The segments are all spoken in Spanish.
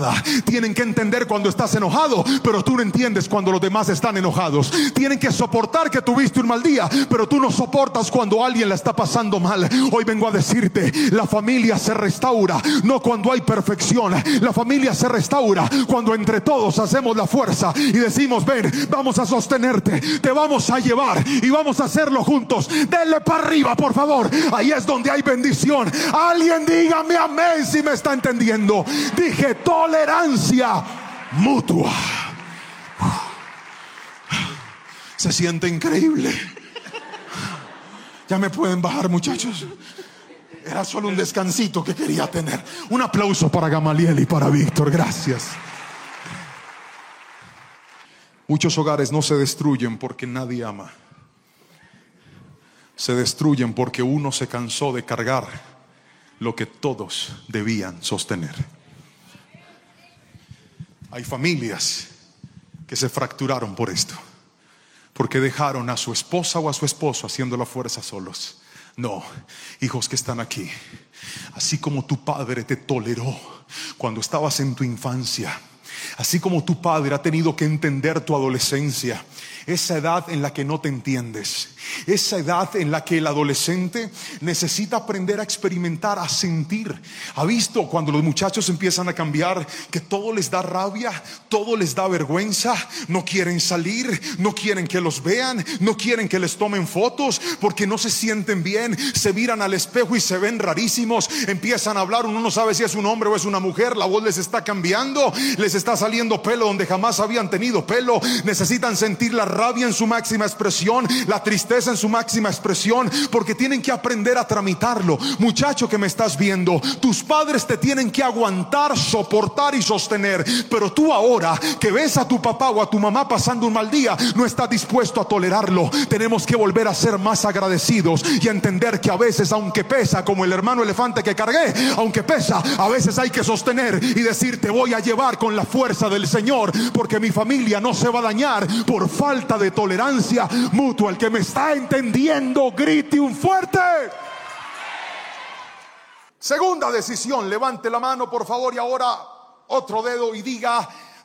Tienen que entender cuando estás enojado, pero tú no entiendes cuando los demás están enojados. Tienen que soportar que tuviste un mal día, pero tú no soportas cuando alguien la está pasando mal. Hoy vengo a decirte, la familia se restaura no cuando hay perfección. La familia se restaura cuando entre todos hacemos la fuerza y decimos: ven, vamos a sostenerte, te vamos a llevar y vamos a hacerlo juntos. Denle para arriba, por favor. Ahí es donde hay bendición. Alguien dígame amén si me está entendiendo. Dije tolerancia mutua. Se siente increíble. Ya me pueden bajar, muchachos. Era solo un descansito que quería tener. Un aplauso para Gamaliel y para Víctor. Gracias. Muchos hogares no se destruyen porque nadie ama. Se destruyen porque uno se cansó de cargar lo que todos debían sostener. Hay familias que se fracturaron por esto, porque dejaron a su esposa o a su esposo haciendo la fuerza solos. No, hijos que están aquí, así como tu padre te toleró cuando estabas en tu infancia, así como tu padre ha tenido que entender tu adolescencia, esa edad en la que no te entiendes, esa edad en la que el adolescente necesita aprender a experimentar, a sentir. ¿Ha visto cuando los muchachos empiezan a cambiar que todo les da rabia, todo les da vergüenza? No quieren salir, no quieren que los vean, no quieren que les tomen fotos porque no se sienten bien. Se miran al espejo y se ven rarísimos. Empiezan a hablar, uno no sabe si es un hombre o es una mujer. La voz les está cambiando, les está saliendo pelo donde jamás habían tenido pelo. Necesitan sentir la rabia en su máxima expresión, la tristeza en su máxima expresión, porque tienen que aprender a tramitarlo. Muchacho que me estás viendo, tus padres te tienen que aguantar, soportar y sostener, pero tú ahora que ves a tu papá o a tu mamá pasando un mal día, no estás dispuesto a tolerarlo. Tenemos que volver a ser más agradecidos y a entender que a veces, aunque pesa, como el hermano elefante que cargué, aunque pesa, a veces hay que sostener y decir: te voy a llevar con la fuerza del Señor, porque mi familia no se va a dañar por falta de tolerancia mutua. El que me está entendiendo, grite un fuerte. Segunda decisión, levante la mano por favor y ahora otro dedo y diga: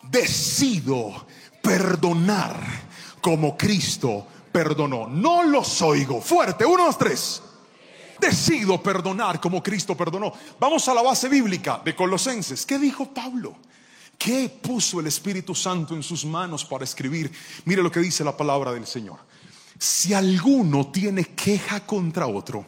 decido perdonar como Cristo perdonó. No los oigo. Fuerte, 1, 2, 3. Decido perdonar como Cristo perdonó. Vamos a la base bíblica de Colosenses. ¿Qué dijo Pablo? ¿Qué puso el Espíritu Santo en sus manos para escribir? Mire lo que dice la palabra del Señor: si alguno tiene queja contra otro,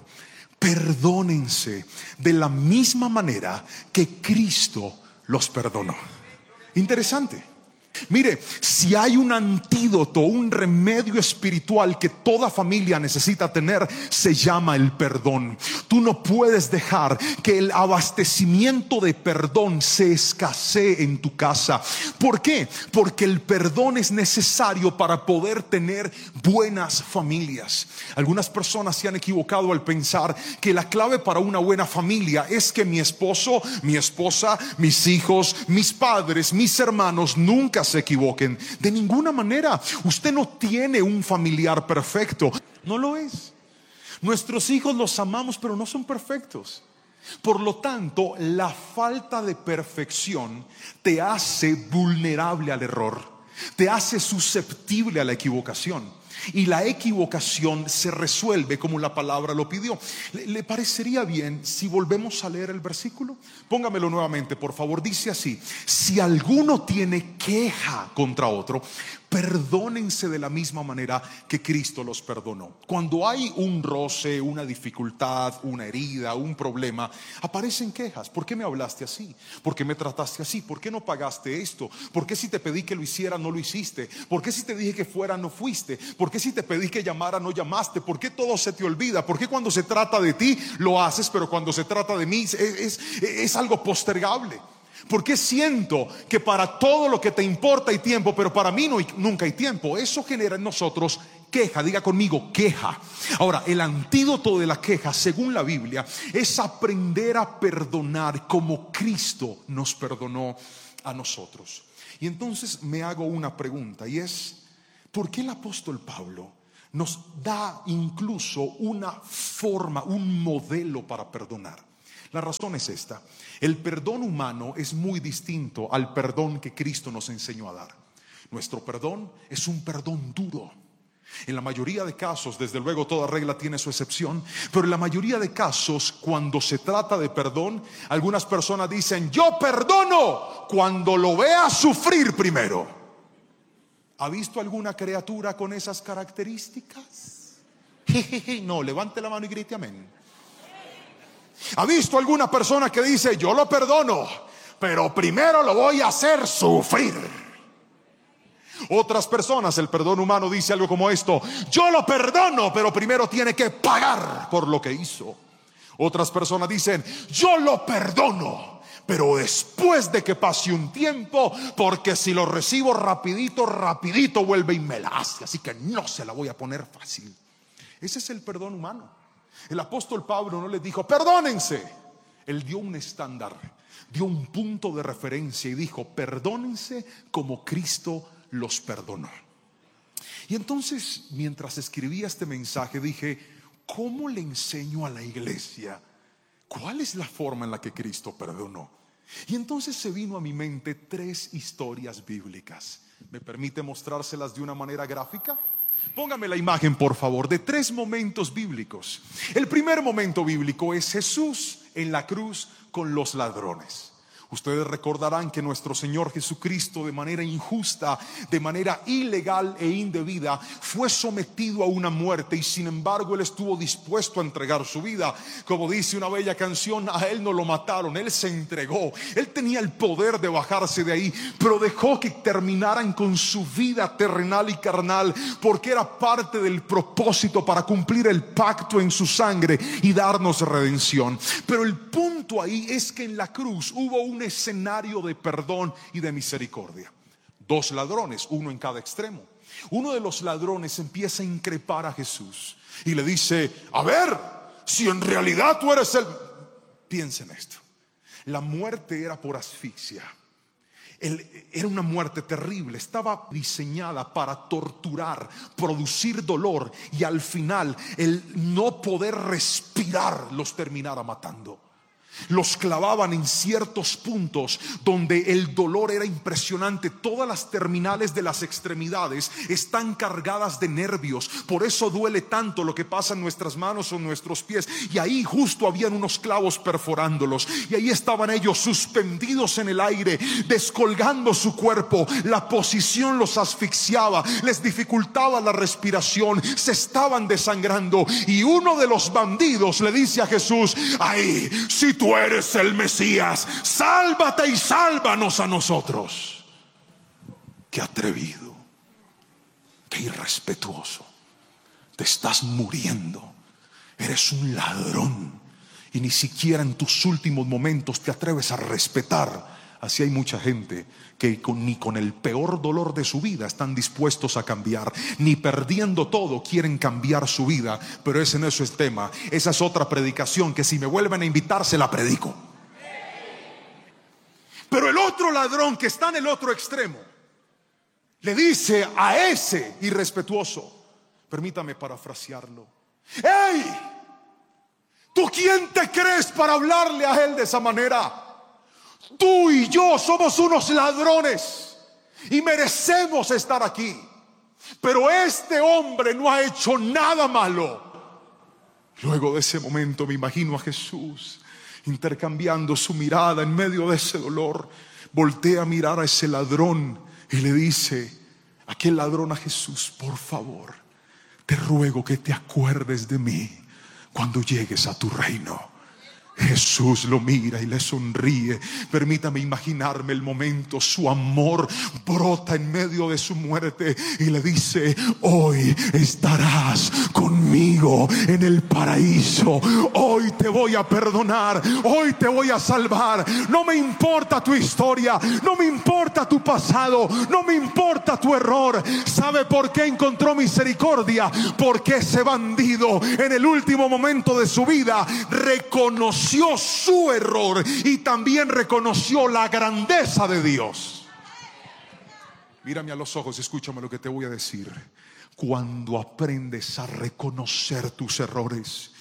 perdónense de la misma manera que Cristo los perdonó. Interesante. Mire, si hay un antídoto, un remedio espiritual que toda familia necesita tener, se llama el perdón. Tú no puedes dejar que el abastecimiento de perdón se escasee en tu casa. ¿Por qué? Porque el perdón es necesario para poder tener buenas familias. Algunas personas se han equivocado al pensar que la clave para una buena familia es que mi esposo, mi esposa, mis hijos, mis padres, mis hermanos nunca se equivoquen. De ninguna manera. Usted no tiene un familiar perfecto. No lo es. Nuestros hijos los amamos, pero no son perfectos. Por lo tanto, la falta de perfección te hace vulnerable al error, te hace susceptible a la equivocación. Y la equivocación se resuelve como la palabra lo pidió. ¿Le parecería bien si volvemos a leer el versículo? Póngamelo nuevamente, por favor. Dice así: si alguno tiene queja contra otro, perdónense de la misma manera que Cristo los perdonó. Cuando hay un roce, una dificultad, una herida, un problema, aparecen quejas. ¿Por qué me hablaste así? ¿Por qué me trataste así? ¿Por qué no pagaste esto? ¿Por qué si te pedí que lo hiciera no lo hiciste? ¿Por qué si te dije que fuera no fuiste? ¿Por qué si te pedí que llamara no llamaste? ¿Por qué todo se te olvida? ¿Por qué cuando se trata de ti lo haces, pero cuando se trata de mí es algo postergable? ¿Por qué siento que para todo lo que te importa hay tiempo, pero para mí nunca hay tiempo? Eso genera en nosotros queja. Diga conmigo, queja. Ahora, el antídoto de la queja, según la Biblia, es aprender a perdonar como Cristo nos perdonó a nosotros. Y entonces me hago una pregunta, y es: ¿por qué el apóstol Pablo nos da incluso una forma, un modelo para perdonar? La razón es esta: el perdón humano es muy distinto al perdón que Cristo nos enseñó a dar. Nuestro perdón es un perdón duro. En la mayoría de casos, desde luego toda regla tiene su excepción, pero en la mayoría de casos, cuando se trata de perdón, algunas personas dicen: yo perdono cuando lo vea sufrir primero. ¿Ha visto alguna criatura con esas características? No, levante la mano y grite amén. ¿Ha visto alguna persona que dice: yo lo perdono, pero primero lo voy a hacer sufrir? Otras personas, el perdón humano dice algo como esto: yo lo perdono, pero primero tiene que pagar por lo que hizo. Otras personas dicen: yo lo perdono, pero después de que pase un tiempo, porque si lo recibo rapidito, rapidito vuelve y me la hace, así que no se la voy a poner fácil. Ese es el perdón humano. El apóstol Pablo no les dijo: perdónense. Él dio un estándar, dio un punto de referencia y dijo: perdónense como Cristo los perdonó. Y entonces, mientras escribía este mensaje, dije: ¿cómo le enseño a la iglesia cuál es la forma en la que Cristo perdonó? Y entonces se vino a mi mente 3 historias bíblicas. ¿Me permite mostrárselas de una manera gráfica? Póngame la imagen, por favor, de 3 momentos bíblicos. El primer momento bíblico es Jesús en la cruz con los ladrones. Ustedes recordarán que nuestro Señor Jesucristo, de manera injusta, de manera ilegal e indebida, fue sometido a una muerte, y sin embargo Él estuvo dispuesto a entregar su vida. Como dice una bella canción: a Él no lo mataron, Él se entregó. Él tenía el poder de bajarse de ahí, pero dejó que terminaran con su vida terrenal y carnal, porque era parte del propósito para cumplir el pacto en su sangre y darnos redención. Pero el punto ahí es que en la cruz hubo un escenario de perdón y de misericordia. 2 ladrones, uno en cada extremo. Uno de los ladrones empieza a increpar a Jesús y le dice: a ver, si en realidad tú eres el... Piensen esto: la muerte era por asfixia. Era una muerte terrible, estaba diseñada para torturar, producir dolor, y al final el no poder respirar los terminara matando. Los clavaban en ciertos puntos donde el dolor era impresionante. Todas las terminales de las extremidades están cargadas de nervios. Por eso duele tanto lo que pasa en nuestras manos o en nuestros pies. Y ahí justo habían unos clavos perforándolos. Y ahí estaban ellos suspendidos en el aire, descolgando su cuerpo. La posición los asfixiaba, les dificultaba la respiración, se estaban desangrando. Y uno de los bandidos le dice a Jesús: ay, si tú eres el Mesías, sálvate y sálvanos a nosotros. Qué atrevido, qué irrespetuoso. Te estás muriendo, eres un ladrón, y ni siquiera en tus últimos momentos te atreves a respetar. Así hay mucha gente que ni con el peor dolor de su vida están dispuestos a cambiar, ni perdiendo todo quieren cambiar su vida. Pero ese no es el tema. Esa es otra predicación que, si me vuelven a invitar, se la predico. Pero el otro ladrón que está en el otro extremo le dice a ese irrespetuoso, permítame parafrasearlo: ¡hey! ¿Tú quién te crees para hablarle a él de esa manera? Tú y yo somos unos ladrones y merecemos estar aquí, pero este hombre no ha hecho nada malo. Luego de ese momento me imagino a Jesús intercambiando su mirada en medio de ese dolor. Voltea a mirar a ese ladrón y le dice aquel ladrón a Jesús: por favor, te ruego que te acuerdes de mí cuando llegues a tu reino. Jesús lo mira y le sonríe. Permítame imaginarme el momento. Su amor brota en medio de su muerte y le dice: hoy estarás conmigo en el paraíso. Hoy te voy a perdonar, hoy te voy a salvar. No me importa tu historia, no me importa tu pasado, no me importa tu error. ¿Sabe por qué encontró misericordia? Porque ese bandido, en el último momento de su vida, reconoció su error y también reconoció la grandeza de Dios. Mírame a los ojos y escúchame lo que te voy a decir. Cuando aprendes a reconocer tus errores,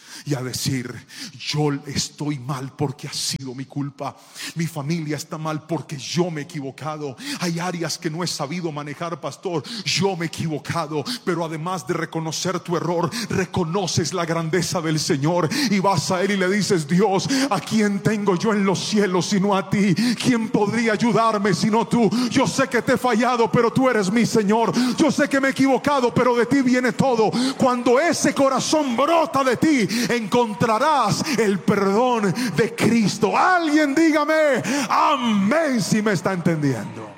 y a decir: yo estoy mal porque ha sido mi culpa, mi familia está mal porque yo me he equivocado, hay áreas que no he sabido manejar, pastor, yo me he equivocado. Pero además de reconocer tu error, reconoces la grandeza del Señor y vas a Él y le dices: Dios, ¿a quién tengo yo en los cielos sino a ti? ¿Quién podría ayudarme sino tú? Yo sé que te he fallado, pero tú eres mi Señor. Yo sé que me he equivocado, pero de ti viene todo. Cuando ese corazón brota de ti, encontrarás el perdón de Cristo. Alguien dígame amén si me está entendiendo.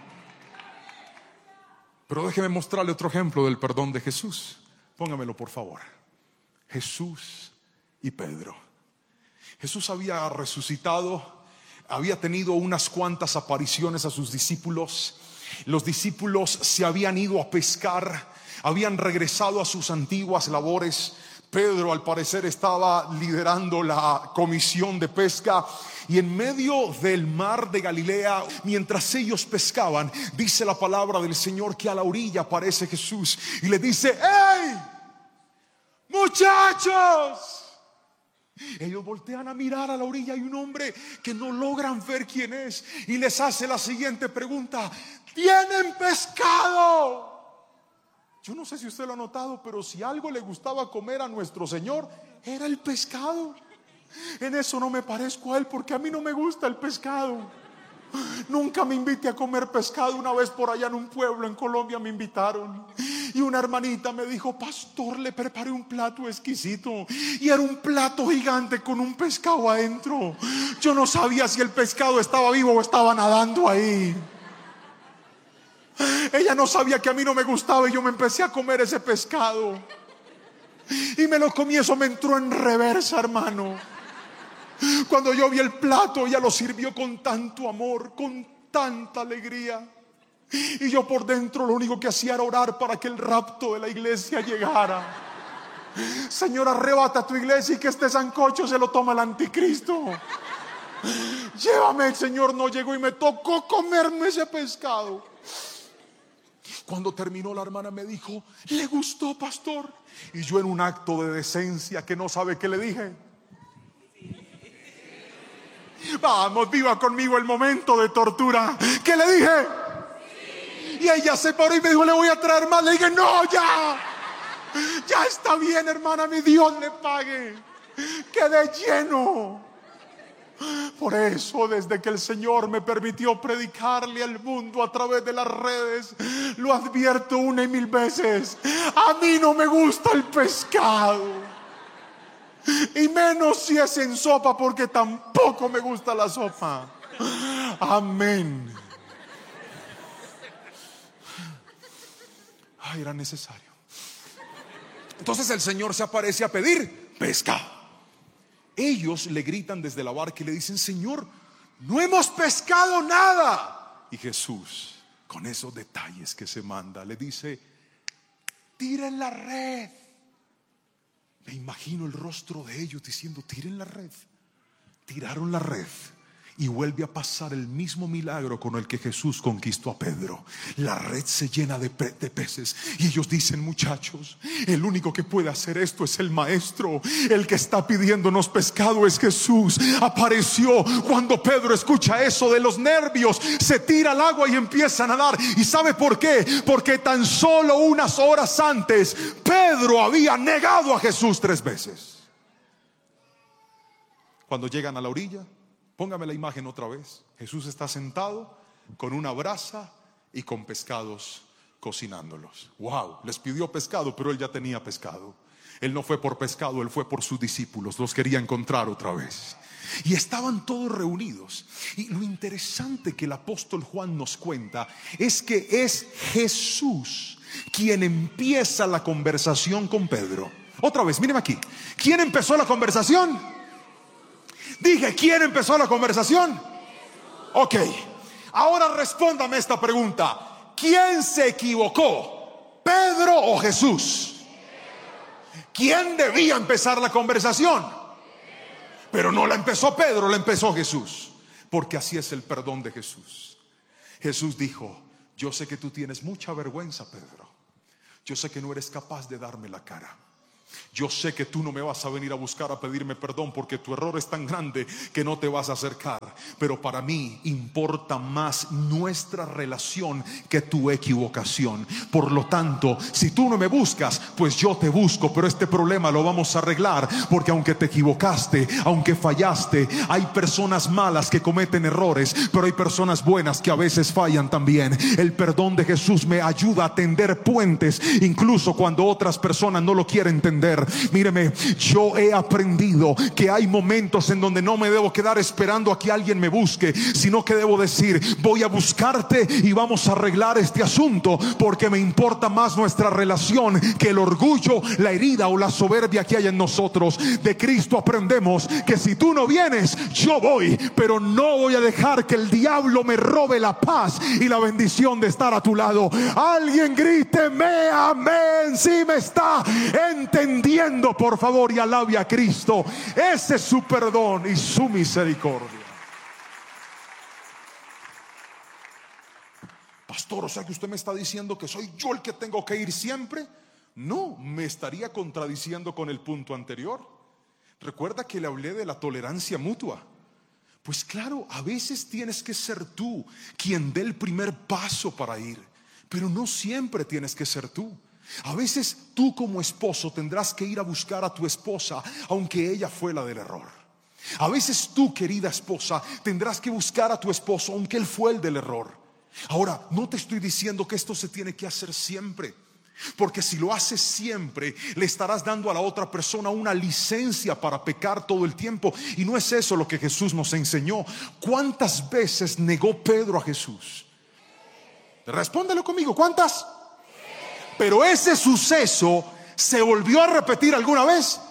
Pero déjeme mostrarle otro ejemplo del perdón de Jesús. Póngamelo por favor. Jesús y Pedro. Jesús había resucitado, había tenido unas cuantas apariciones a sus discípulos. Los discípulos se habían ido a pescar, habían regresado a sus antiguas labores. Pedro al parecer estaba liderando la comisión de pesca, y en medio del mar de Galilea, mientras ellos pescaban, dice la palabra del Señor que a la orilla aparece Jesús y le dice: ¡Hey, muchachos! Ellos voltean a mirar a la orilla. Hay un hombre que no logran ver quién es, y les hace la siguiente pregunta: ¿tienen pescado? Yo no sé si usted lo ha notado, pero si algo le gustaba comer a nuestro Señor, era el pescado. En eso no me parezco a Él, porque a mí no me gusta el pescado. Nunca me invité a comer pescado. Una vez por allá en un pueblo en Colombia me invitaron, y una hermanita me dijo: pastor, le preparé un plato exquisito, y era un plato gigante con un pescado adentro. Yo no sabía si el pescado estaba vivo o estaba nadando ahí. Ella no sabía que a mí no me gustaba, y yo me empecé a comer ese pescado y me lo comí. Eso me entró en reversa, hermano. Cuando yo vi el plato, ella lo sirvió con tanto amor, con tanta alegría, y yo por dentro lo único que hacía era orar para que el rapto de la iglesia llegara. Señor, arrebata tu iglesia y que este sancocho se lo toma el anticristo. Llévame. El Señor no llegó y me tocó comerme ese pescado. Cuando terminó, la hermana me dijo: ¿le gustó, pastor? Y yo, en un acto de decencia que no sabe qué le dije: vamos, viva conmigo el momento de tortura. ¿Qué le dije? Y ella se paró y me dijo: le voy a traer más. Le dije: no, ya está bien, hermana, mi Dios le pague. Quedé lleno. Por eso, desde que el Señor me permitió predicarle al mundo a través de las redes, lo advierto una y mil veces: a mí no me gusta el pescado, y menos si es en sopa, porque tampoco me gusta la sopa. Amén. Ay, era necesario. Entonces el Señor se aparece a pedir pescado. Ellos le gritan desde la barca y le dicen: Señor, no hemos pescado nada. Y Jesús, con esos detalles que se manda, le dice: tiren la red. Me imagino el rostro de ellos diciendo: tiren la red. Tiraron la red, y vuelve a pasar el mismo milagro con el que Jesús conquistó a Pedro. La red se llena de peces, y ellos dicen: muchachos, el único que puede hacer esto es el Maestro. El que está pidiéndonos pescado es Jesús. Apareció. Cuando Pedro escucha eso, de los nervios se tira al agua y empieza a nadar. ¿Y sabe por qué? Porque tan solo unas horas antes Pedro había negado a Jesús 3 veces. Cuando llegan a la orilla, póngame la imagen otra vez. Jesús está sentado con una brasa y con pescados cocinándolos. Wow, les pidió pescado, pero él ya tenía pescado. Él no fue por pescado, él fue por sus discípulos. Los quería encontrar otra vez. Y estaban todos reunidos. Y lo interesante que el apóstol Juan nos cuenta es que es Jesús quien empieza la conversación con Pedro. Otra vez, mírenme aquí. ¿Quién empezó la conversación? Dije: ¿quién empezó la conversación? Ok, ahora respóndame esta pregunta: ¿quién se equivocó, Pedro o Jesús? ¿Quién debía empezar la conversación? Pero no la empezó Pedro, la empezó Jesús. Porque así es el perdón de Jesús. Jesús dijo: yo sé que tú tienes mucha vergüenza, Pedro. Yo sé que no eres capaz de darme la cara. Yo sé que tú no me vas a venir a buscar a pedirme perdón porque tu error es tan grande que no te vas a acercar. Pero para mí importa más nuestra relación que tu equivocación. Por lo tanto, si tú no me buscas, pues yo te busco. Pero este problema lo vamos a arreglar, porque aunque te equivocaste, aunque fallaste, hay personas malas que cometen errores, pero hay personas buenas que a veces fallan también. El perdón de Jesús me ayuda a tender puentes, incluso cuando otras personas no lo quieren entender. Míreme, yo he aprendido que hay momentos en donde no me debo quedar esperando a que alguien me busque, sino que debo decir: voy a buscarte y vamos a arreglar este asunto, porque me importa más nuestra relación que el orgullo, la herida o la soberbia que hay en nosotros. De Cristo aprendemos que si tú no vienes, yo voy, pero no voy a dejar que el diablo me robe la paz y la bendición de estar a tu lado. Alguien gríteme amén si me está entendiendo, por favor, y alabe a Cristo. Ese es su perdón y su misericordia. Pastor, o sea que usted me está diciendo que soy yo el que tengo que ir siempre. No, me estaría contradiciendo con el punto anterior. Recuerda que le hablé de la tolerancia mutua. Pues claro, a veces tienes que ser tú quien dé el primer paso para ir, pero no siempre tienes que ser tú. A veces tú como esposo tendrás que ir a buscar a tu esposa, aunque ella fue la del error. A veces tú, querida esposa, tendrás que buscar a tu esposo, aunque él fue el del error. Ahora, no te estoy diciendo que esto se tiene que hacer siempre, porque si lo haces siempre, le estarás dando a la otra persona una licencia para pecar todo el tiempo. Y no es eso lo que Jesús nos enseñó. ¿Cuántas veces negó Pedro a Jesús? Respóndelo conmigo, ¿cuántas? Pero ese suceso se volvió a repetir alguna vez.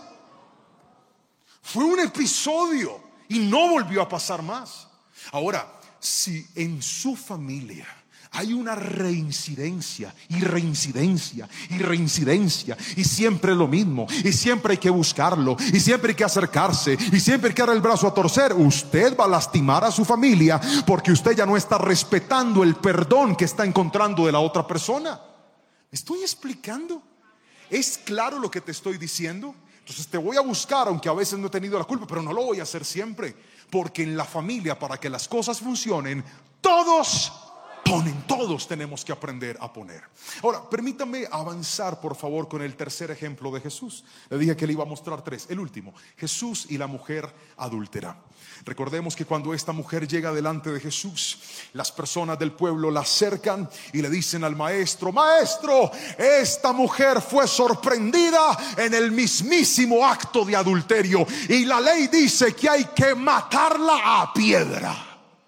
Fue un episodio y no volvió a pasar más. Ahora, si en su familia hay una reincidencia y reincidencia y reincidencia, y siempre lo mismo, y siempre hay que buscarlo, y siempre hay que acercarse, y siempre hay que dar el brazo a torcer, usted va a lastimar a su familia, porque usted ya no está respetando el perdón que está encontrando de la otra persona. ¿Me estoy explicando? ¿Es claro lo que te estoy diciendo? Entonces te voy a buscar, aunque a veces no he tenido la culpa, pero no lo voy a hacer siempre, porque en la familia, para que las cosas funcionen, todos tenemos que aprender a poner. Ahora, permítame avanzar, por favor, con el tercer ejemplo de Jesús. Le dije que le iba a mostrar tres. El último, Jesús y la mujer adúltera. Recordemos que cuando esta mujer llega delante de Jesús, las personas del pueblo la acercan y le dicen al maestro: maestro, esta mujer fue sorprendida en el mismísimo acto de adulterio, y la ley dice que hay que matarla a piedra.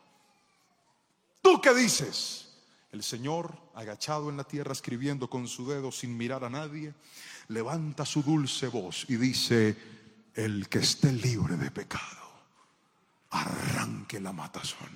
¿Tú qué dices? El Señor, agachado en la tierra, escribiendo con su dedo sin mirar a nadie, levanta su dulce voz y dice: el que esté libre de pecado, arranque la matazón.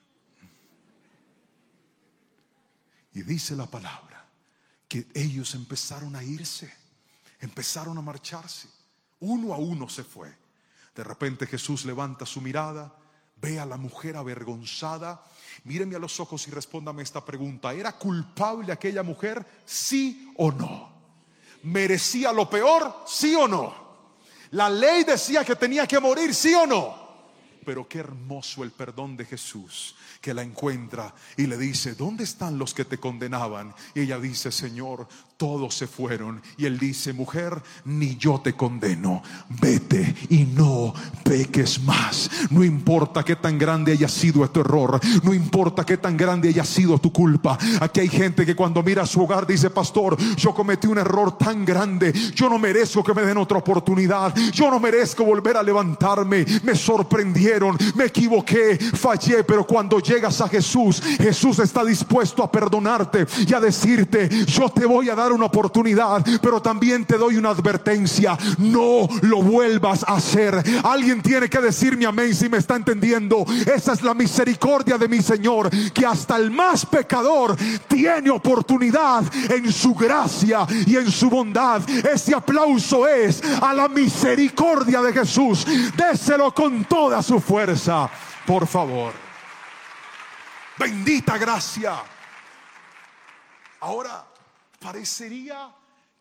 Y dice la palabra que ellos empezaron a irse, empezaron a marcharse, uno a uno se fue. De repente Jesús levanta su mirada, ve a la mujer avergonzada. Míreme a los ojos y respóndame esta pregunta: ¿era culpable aquella mujer? ¿Sí o no? ¿Merecía lo peor? ¿Sí o no? ¿La ley decía que tenía que morir? ¿Sí o no? Pero qué hermoso el perdón de Jesús, que la encuentra y le dice: ¿dónde están los que te condenaban? Y ella dice: Señor, todos se fueron. Y él dice: mujer, ni yo te condeno, vete y no peques más. No importa qué tan grande haya sido tu error, no importa qué tan grande haya sido tu culpa. Aquí hay gente que cuando mira a su hogar dice: pastor, yo cometí un error tan grande, yo no merezco que me den otra oportunidad, yo no merezco volver a levantarme, me sorprendieron, me equivoqué, fallé. Pero cuando llegas a Jesús, Jesús está dispuesto a perdonarte y a decirte: yo te voy a dar una oportunidad, pero también te doy una advertencia: no lo vuelvas a hacer. Alguien tiene que decirme amén si me está entendiendo. Esa es la misericordia de mi Señor, que hasta el más pecador tiene oportunidad en su gracia y en su bondad. Ese aplauso es a la misericordia de Jesús. Déselo con toda su fuerza, por favor. Bendita gracia. Ahora, parecería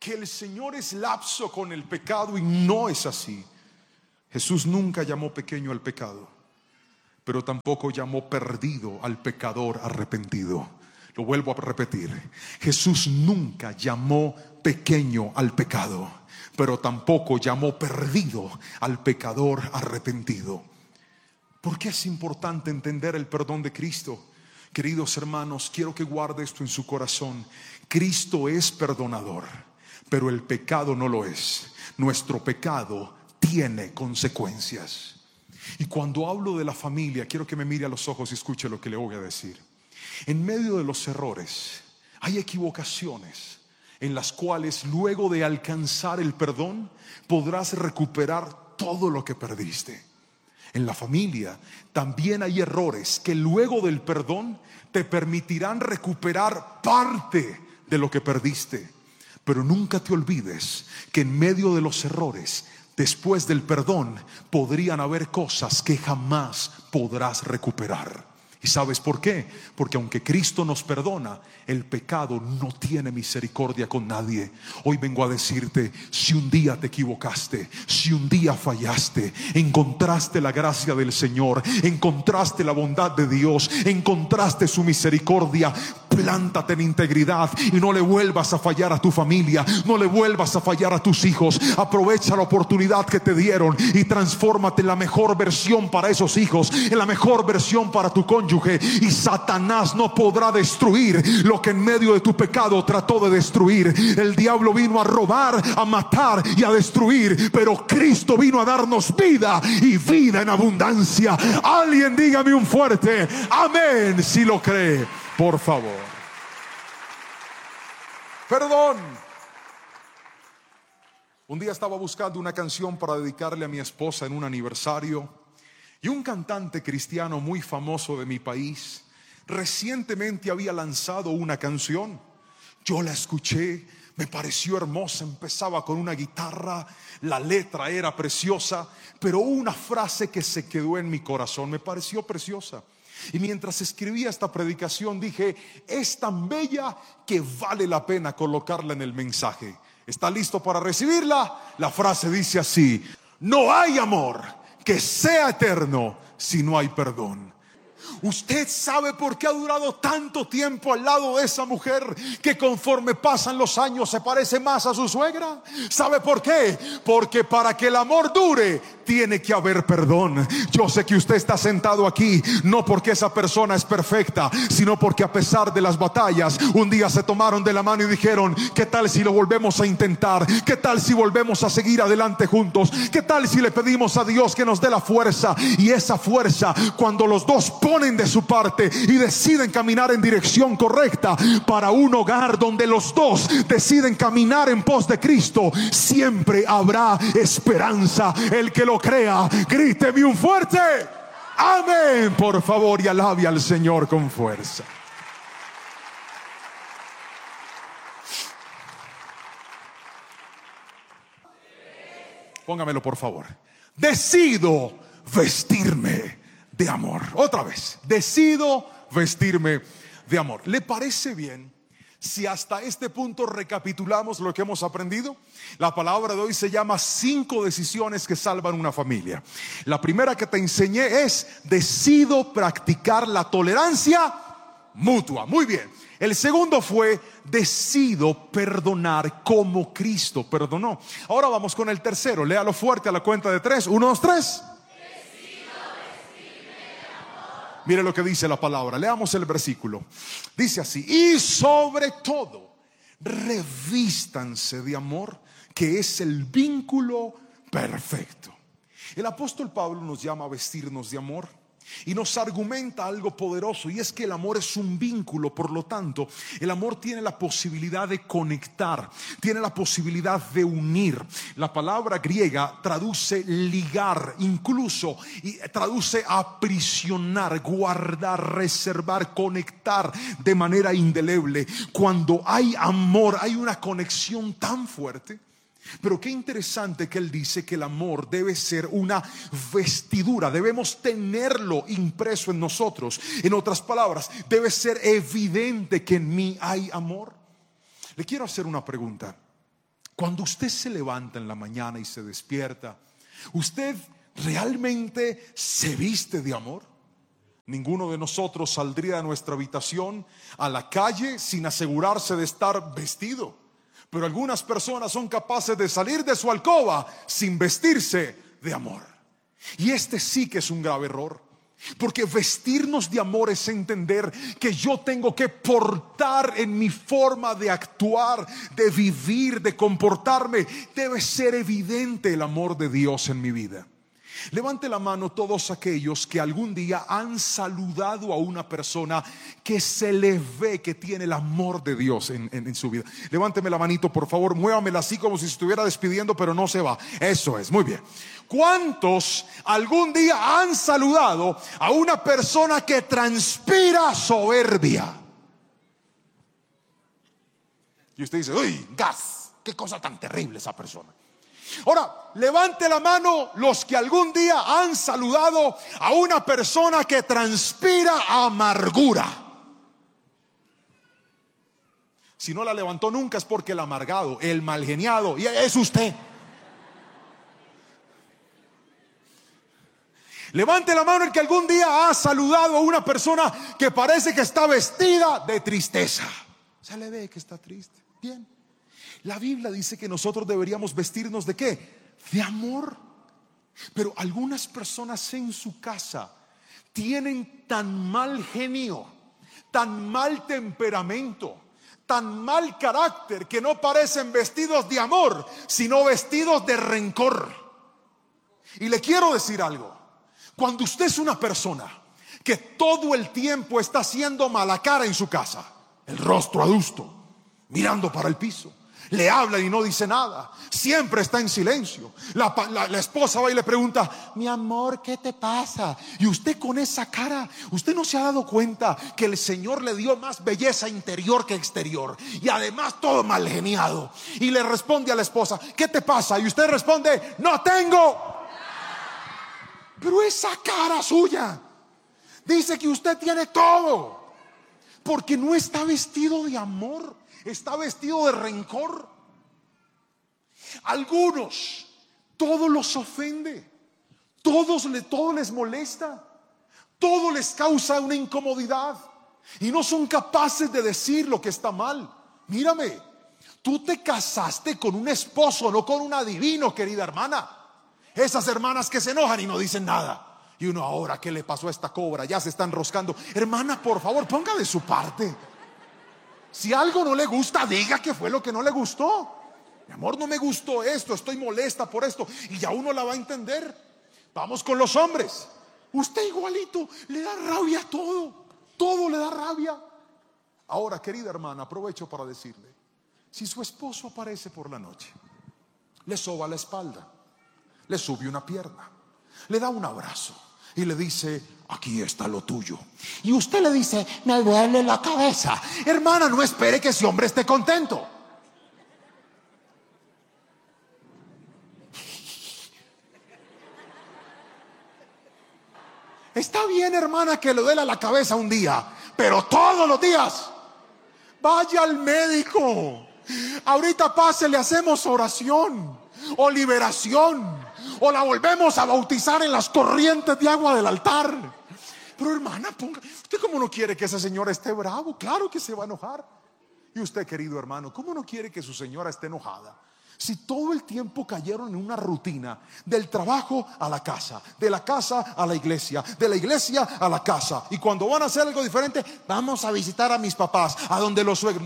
que el Señor es lapso con el pecado, y no es así. Jesús nunca llamó pequeño al pecado, pero tampoco llamó perdido al pecador arrepentido. Lo vuelvo a repetir: Jesús nunca llamó pequeño al pecado, pero tampoco llamó perdido al pecador arrepentido. ¿Por qué es importante entender el perdón de Cristo? Queridos hermanos, quiero que guarde esto en su corazón. Cristo es perdonador, pero el pecado no lo es. Nuestro pecado tiene consecuencias. Y cuando hablo de la familia, quiero que me mire a los ojos y escuche lo que le voy a decir. En medio de los errores hay equivocaciones en las cuales, luego de alcanzar el perdón, podrás recuperar todo lo que perdiste. En la familia también hay errores que luego del perdón te permitirán recuperar parte de lo que perdiste. Pero nunca te olvides que en medio de los errores, después del perdón, podrían haber cosas que jamás podrás recuperar. ¿Y sabes por qué? Porque aunque Cristo nos perdona, el pecado no tiene misericordia con nadie. Hoy vengo a decirte: si un día te equivocaste, si un día fallaste, encontraste la gracia del Señor, encontraste la bondad de Dios, encontraste su misericordia, plántate en integridad y no le vuelvas a fallar a tu familia, no le vuelvas a fallar a tus hijos. Aprovecha la oportunidad que te dieron y transfórmate en la mejor versión para esos hijos, en la mejor versión para tu cónyuge. Y Satanás no podrá destruir lo que en medio de tu pecado trató de destruir. El diablo vino a robar, a matar y a destruir, pero Cristo vino a darnos vida, y vida en abundancia. Alguien dígame un fuerte amén si lo cree, por favor. Perdón. Un día estaba buscando una canción para dedicarle a mi esposa en un aniversario, y un cantante cristiano muy famoso de mi país recientemente había lanzado una canción. Yo la escuché, me pareció hermosa, empezaba con una guitarra, la letra era preciosa, pero una frase que se quedó en mi corazón, me pareció preciosa. Y mientras escribía esta predicación dije: es tan bella que vale la pena colocarla en el mensaje. ¿Está listo para recibirla? La frase dice así: no hay amor que sea eterno si no hay perdón. ¿Usted sabe por qué ha durado tanto tiempo al lado de esa mujer que conforme pasan los años se parece más a su suegra? ¿Sabe por qué? Porque para que el amor dure tiene que haber perdón. Yo sé que usted está sentado aquí no porque esa persona es perfecta, sino porque a pesar de las batallas, un día se tomaron de la mano y dijeron: ¿qué tal si lo volvemos a intentar? ¿Qué tal si volvemos a seguir adelante juntos? ¿Qué tal si le pedimos a Dios que nos dé la fuerza? Y esa fuerza, cuando los dos ponen de su parte y deciden caminar en dirección correcta para un hogar donde los dos deciden caminar en pos de Cristo, siempre habrá esperanza. El que lo crea, gríteme un fuerte amén, por favor, y alabe al Señor con fuerza. Póngamelo, por favor. Decido vestirme de amor. Otra vez, decido vestirme de amor. ¿Le parece bien si hasta este punto recapitulamos lo que hemos aprendido? La palabra de hoy se llama 5 decisiones que salvan una familia. La primera que te enseñé es: decido practicar la tolerancia mutua. Muy bien. El segundo fue: decido perdonar como Cristo perdonó. Ahora vamos con el tercero. Léalo fuerte a la cuenta de 3. 1, 2, 3. Mire lo que dice la palabra. Leamos el versículo. Dice así: y sobre todo, revístanse de amor, que es el vínculo perfecto. El apóstol Pablo nos llama a vestirnos de amor y nos argumenta algo poderoso, y es que el amor es un vínculo. Por lo tanto, el amor tiene la posibilidad de conectar, tiene la posibilidad de unir. La palabra griega traduce ligar, incluso, y traduce aprisionar, guardar, reservar, conectar de manera indeleble. Cuando hay amor, hay una conexión tan fuerte. Pero qué interesante que él dice que el amor debe ser una vestidura, debemos tenerlo impreso en nosotros. En otras palabras, debe ser evidente que en mí hay amor. Le quiero hacer una pregunta. Cuando usted se levanta en la mañana y se despierta, ¿usted realmente se viste de amor? Ninguno de nosotros saldría de nuestra habitación a la calle sin asegurarse de estar vestido. Pero algunas personas son capaces de salir de su alcoba sin vestirse de amor. Y este sí que es un grave error. Porque vestirnos de amor es entender que yo tengo que portar en mi forma de actuar, de vivir, de comportarme. Debe ser evidente el amor de Dios en mi vida. Levante la mano todos aquellos que algún día han saludado a una persona que se le ve que tiene el amor de Dios en su vida. Levánteme la manito, por favor, muévamela así como si se estuviera despidiendo, pero no se va. Eso es, muy bien. ¿Cuántos algún día han saludado a una persona que transpira soberbia? Y usted dice, uy, gas, qué cosa tan terrible esa persona. Ahora, levante la mano los que algún día han saludado a una persona que transpira amargura. Si no la levantó nunca es porque el amargado, el malgeniado, y es usted. Levante la mano el que algún día ha saludado a una persona que parece que está vestida de tristeza. Se le ve que está triste. Bien. La Biblia dice que nosotros deberíamos vestirnos ¿de qué? De amor. Pero algunas personas en su casa tienen tan mal genio, tan mal temperamento, tan mal carácter, que no parecen vestidos de amor, sino vestidos de rencor. Y le quiero decir algo. Cuando usted es una persona que todo el tiempo está haciendo mala cara en su casa, el rostro adusto, mirando para el piso, le habla y no dice nada, siempre está en silencio. La esposa va y le pregunta, mi amor, ¿qué te pasa? Y usted con esa cara, usted no se ha dado cuenta que el Señor le dio más belleza interior que exterior, y además todo mal geniado. Y le responde a la esposa, ¿qué te pasa? Y usted responde, no tengo. Pero esa cara suya dice que usted tiene todo, porque no está vestido de amor, está vestido de rencor. Algunos, todo los ofende, todo les molesta, todo les causa una incomodidad y no son capaces de decir lo que está mal. Mírame, tú te casaste con un esposo, no con un adivino, querida hermana. Esas hermanas que se enojan y no dicen nada. Y uno, ahora, ¿qué le pasó a esta cobra? Ya se está enroscando. Hermana, por favor, ponga de su parte. Si algo no le gusta, diga qué fue lo que no le gustó. Mi amor, no me gustó esto, estoy molesta por esto. Y ya uno la va a entender. Vamos con los hombres. Usted igualito, le da rabia a todo. Todo le da rabia. Ahora, querida hermana, aprovecho para decirle, si su esposo aparece por la noche, le soba la espalda, le sube una pierna, le da un abrazo y le dice, aquí está lo tuyo, y usted le dice, me duele la cabeza, hermana, no espere que ese hombre esté contento. Está bien, hermana, que le duela la cabeza un día, pero todos los días vaya al médico. Ahorita pase, le hacemos oración o liberación, o la volvemos a bautizar en las corrientes de agua del altar. Pero hermana, ¿usted cómo no quiere que esa señora esté bravo? Claro que se va a enojar. Y usted, querido hermano, ¿cómo no quiere que su señora esté enojada? Si todo el tiempo cayeron en una rutina del trabajo a la casa, de la casa a la iglesia, de la iglesia a la casa, y cuando van a hacer algo diferente, vamos a visitar a mis papás, a donde los suegros.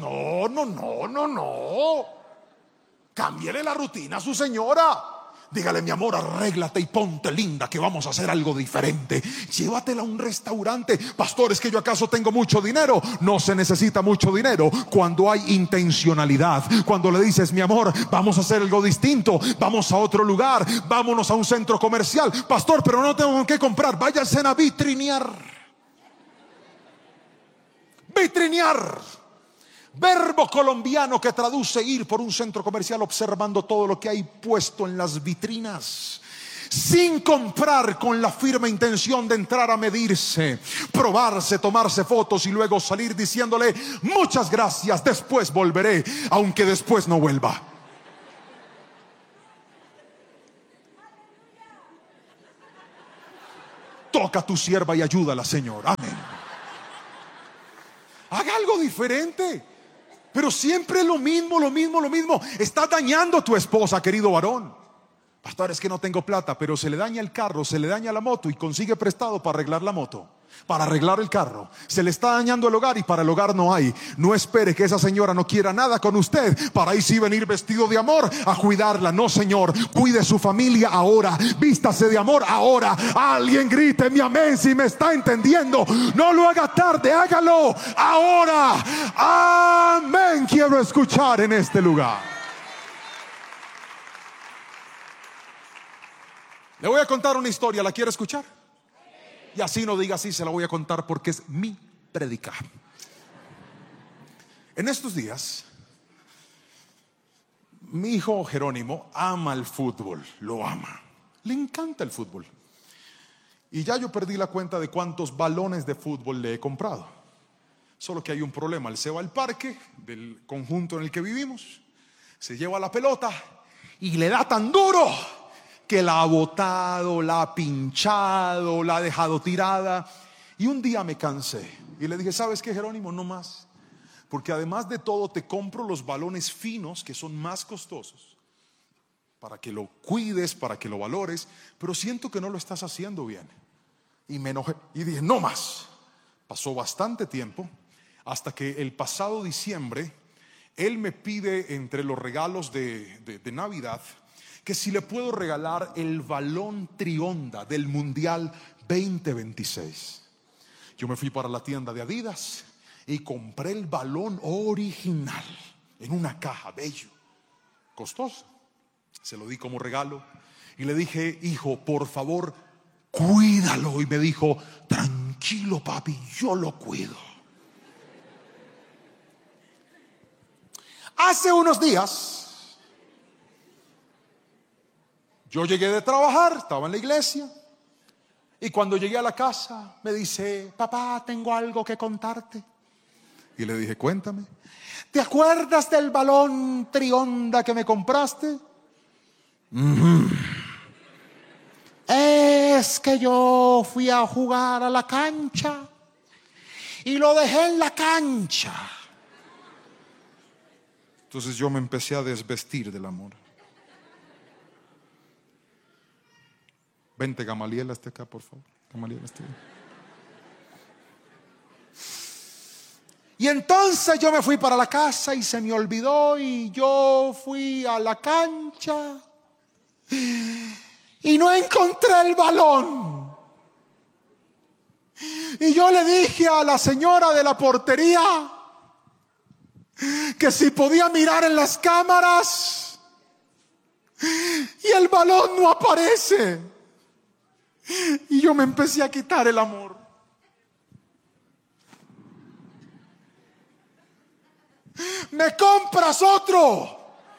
No. Cámbiele la rutina a su señora. Dígale, mi amor, arréglate y ponte linda, que vamos a hacer algo diferente. Llévatela a un restaurante. Pastor, ¿es que yo acaso tengo mucho dinero? No se necesita mucho dinero cuando hay intencionalidad. Cuando le dices, mi amor, vamos a hacer algo distinto, vamos a otro lugar, vámonos a un centro comercial. Pastor, pero no tengo que comprar. Váyanse a vitrinear. Vitrinear, verbo colombiano que traduce ir por un centro comercial observando todo lo que hay puesto en las vitrinas, sin comprar, con la firme intención de entrar a medirse, probarse, tomarse fotos y luego salir diciéndole, muchas gracias, después volveré, aunque después no vuelva. toca a tu sierva y ayúdala, Señor. Amén. Haga algo diferente. Pero siempre lo mismo, lo mismo, lo mismo. Estás dañando a tu esposa, querido varón. Pastor, es que no tengo plata, pero se le daña el carro, se le daña la moto y consigue prestado para arreglar la moto, para arreglar el carro. Se le está dañando el hogar y para el hogar no hay. No espere que esa señora no quiera nada con usted para ahí sí venir vestido de amor a cuidarla. No, Señor, cuide su familia ahora. Vístase de amor ahora. Alguien grite mi amén si me está entendiendo. No lo haga tarde, hágalo ahora. Amén. Quiero escuchar en este lugar. Le voy a contar una historia, ¿la quiere escuchar? Y así no diga así, se la voy a contar porque es mi prédica. En estos días, mi hijo Jerónimo ama el fútbol, lo ama, le encanta el fútbol. Y ya yo perdí la cuenta de cuántos balones de fútbol le he comprado. Solo que hay un problema, él se va al parque del conjunto en el que vivimos, se lleva la pelota y le da tan duro que la ha botado, la ha pinchado, la ha dejado tirada. Y un día me cansé y le dije, ¿sabes qué, Jerónimo? No más. Porque además de todo te compro los balones finos, que son más costosos, para que lo cuides, para que lo valores, pero siento que no lo estás haciendo bien. Y me enojé y dije, no más. Pasó bastante tiempo hasta que el pasado diciembre él me pide entre los regalos de Navidad que si le puedo regalar el balón Trionda del Mundial 2026. Yo me fui para la tienda de Adidas y compré el balón original en una caja, bello, costoso. Se lo di como regalo y le dije, hijo, por favor, cuídalo. Y me dijo, tranquilo, papi, yo lo cuido. Hace unos días yo llegué de trabajar, estaba en la iglesia, y cuando llegué a la casa me dice, papá, tengo algo que contarte. Y le dije, cuéntame. ¿Te acuerdas del balón Trionda que me compraste? Es que yo fui a jugar a la cancha y lo dejé en la cancha. Entonces yo me empecé a desvestir del amor. Vente, Gamaliel, hasta acá, por favor. Gamaliel, hasta acá. Y entonces yo me fui para la casa y se me olvidó y yo fui a la cancha y no encontré el balón. Y yo le dije a la señora de la portería que si podía mirar en las cámaras y el balón no aparece. Y yo me empecé a quitar el amor. ¿Me compras otro?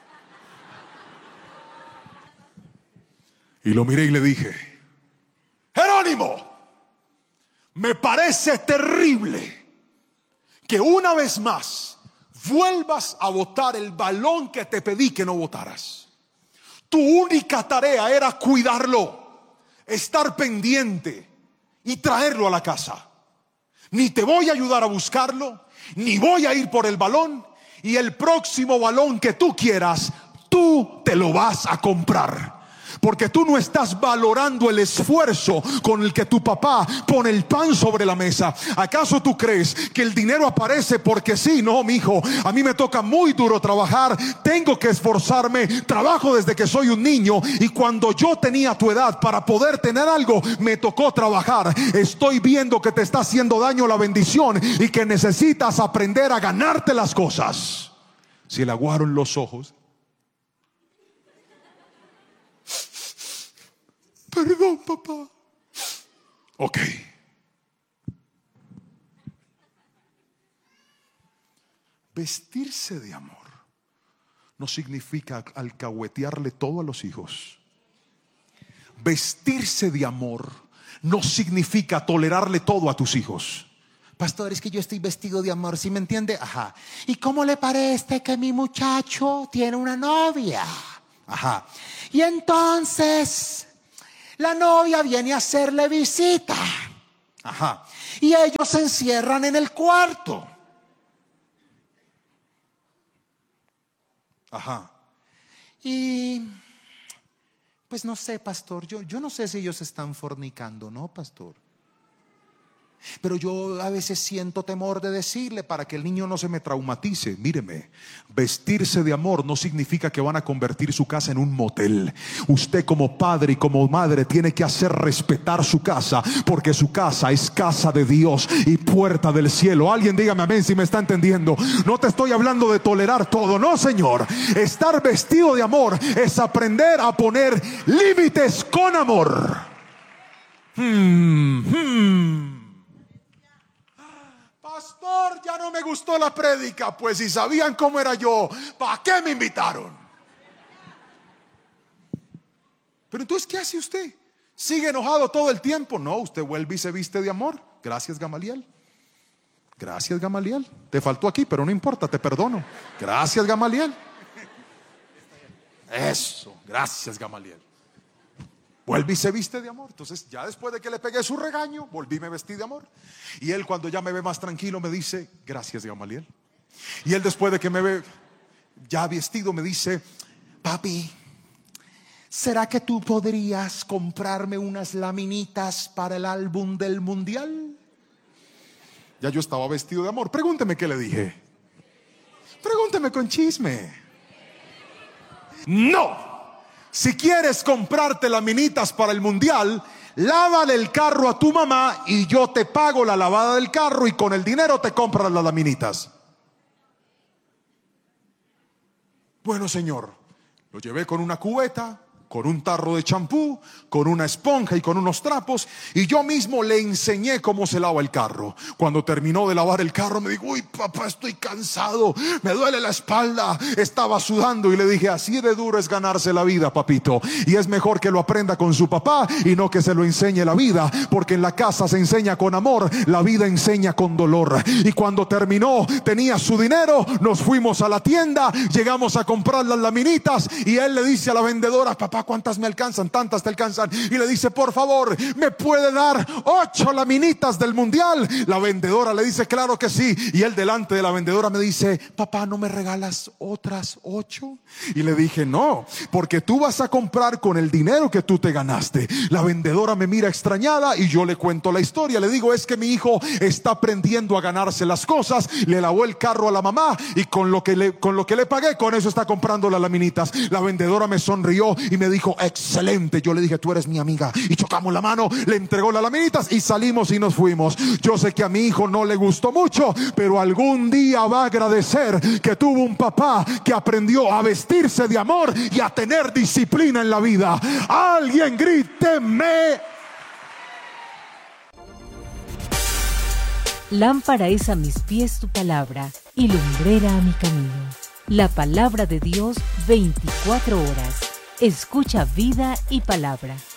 Y lo miré y le dije, Jerónimo, me parece terrible que una vez más vuelvas a botar el balón que te pedí que no botaras. Tu única tarea era cuidarlo, estar pendiente y traerlo a la casa. Ni te voy a ayudar a buscarlo, ni voy a ir por el balón, y el próximo balón que tú quieras, tú te lo vas a comprar. Porque tú no estás valorando el esfuerzo con el que tu papá pone el pan sobre la mesa. ¿Acaso tú crees que el dinero aparece porque sí? No, mijo, a mí me toca muy duro trabajar, tengo que esforzarme, trabajo desde que soy un niño, y cuando yo tenía tu edad para poder tener algo, me tocó trabajar. Estoy viendo que te está haciendo daño la bendición y que necesitas aprender a ganarte las cosas. Si le aguaron los ojos. Perdón, papá. Ok. Vestirse de amor no significa alcahuetearle todo a los hijos. Vestirse de amor no significa tolerarle todo a tus hijos. Pastor, es que yo estoy vestido de amor, ¿sí me entiende? Ajá. ¿Y cómo le parece que mi muchacho tiene una novia? Ajá. Y entonces La novia viene a hacerle visita. Ajá. Y ellos se encierran en el cuarto. Ajá. Y pues no sé, pastor, yo no sé si ellos están fornicando, ¿no, pastor? Pero yo a veces siento temor de decirle para que el niño no se me traumatice. Míreme, vestirse de amor no significa que van a convertir su casa en un motel. Usted como padre y como madre tiene que hacer respetar su casa, porque su casa es casa de Dios y puerta del cielo. Alguien dígame amén si me está entendiendo. No te estoy hablando de tolerar todo, no, Señor. Estar vestido de amor es aprender a poner límites con amor. Pastor, ya no me gustó la prédica. Pues si sabían cómo era yo, ¿para qué me invitaron? Pero entonces, ¿qué hace usted? ¿Sigue enojado todo el tiempo? No, usted vuelve y se viste de amor. Gracias, Gamaliel. Gracias, Gamaliel. Te faltó aquí, pero no importa, te perdono. Gracias, Gamaliel. Eso, gracias, Gamaliel. Vuelve y se viste de amor. Entonces ya después de que le pegué su regaño, volví y me vestí de amor. Y él, cuando ya me ve más tranquilo, me dice: gracias, Gamaliel. Y él, después de que me ve ya vestido, me dice: papi, ¿será que tú podrías comprarme unas laminitas para el álbum del mundial? Ya yo estaba vestido de amor. Pregúnteme qué le dije. Pregúnteme con chisme. No. Si quieres comprarte laminitas para el mundial, lávale el carro a tu mamá y yo te pago la lavada del carro y con el dinero te compras las laminitas. Bueno, señor, lo llevé con una cubeta, con un tarro de champú, con una esponja y con unos trapos, y yo mismo le enseñé cómo se lava el carro. Cuando terminó de lavar el carro me dijo: uy, papá, estoy cansado, me duele la espalda, estaba sudando. Y le dije: así de duro es ganarse la vida, papito, y es mejor que lo aprenda con su papá y no que se lo enseñe la vida, porque en la casa se enseña con amor, la vida enseña con dolor. Y cuando terminó, tenía su dinero, nos fuimos a la tienda, llegamos a comprar las laminitas y él le dice a la vendedora: papá, ¿cuántas me alcanzan? Tantas te alcanzan. Y le dice: por favor, ¿me puede dar 8 laminitas del mundial? La vendedora le dice: claro que sí. Y él, delante de la vendedora, me dice: papá, ¿no me regalas otras 8? Y le dije: no, porque tú vas a comprar con el dinero que tú te ganaste. La vendedora me mira extrañada y yo le cuento la historia. Le digo: es que mi hijo está aprendiendo a ganarse las cosas. Le lavó el carro a la mamá y con lo que le pagué, con eso está comprando las laminitas. La vendedora me sonrió y me dijo: excelente. Yo le dije: tú eres mi amiga. Y chocamos la mano, le entregó las laminitas y salimos y nos fuimos. Yo sé que a mi hijo no le gustó mucho, pero algún día va a agradecer que tuvo un papá que aprendió a vestirse de amor y a tener disciplina en la vida. Alguien gríteme. Lámpara es a mis pies tu palabra y lumbrera a mi camino. La palabra de Dios 24 horas. Escucha Vida y Palabra.